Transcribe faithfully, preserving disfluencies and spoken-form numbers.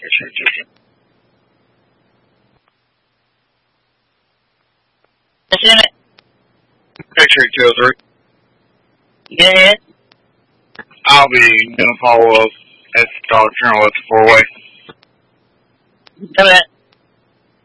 X-ray two zero. What's in it? X-ray two oh three. Go ahead. I'll be gonna follow up at Dollar General at the four-way. Go ahead.